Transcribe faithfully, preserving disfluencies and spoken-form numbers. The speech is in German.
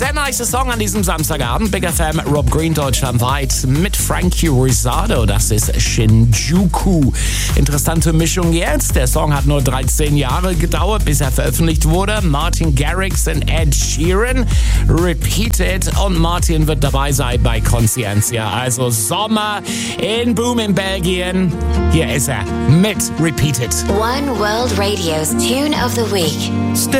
Sehr nice Song an diesem Samstagabend. Big F M, Rob Green deutschlandweit mit Frankie Rizardo. Das ist Shinjuku. Interessante Mischung jetzt. Der Song hat nur dreizehn Jahre gedauert, bis er veröffentlicht wurde. Martin Garrix und Ed Sheeran. Repeated. Und Martin wird dabei sein bei Conscientia. Also Sommer in Boom in Belgien. Hier ist er mit Repeated. One World Radio's Tune of the Week.